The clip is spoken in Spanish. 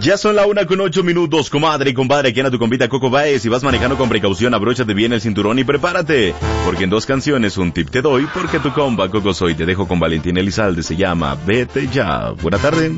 Ya son la 1:08, comadre y compadre, aquí anda tu compita Coco Baez. Si vas manejando con precaución, abróchate bien el cinturón y prepárate, porque en 2 canciones un tip te doy, porque tu compa Coco Soy te dejo con Valentín Elizalde, se llama Vete Ya. Buena tarde.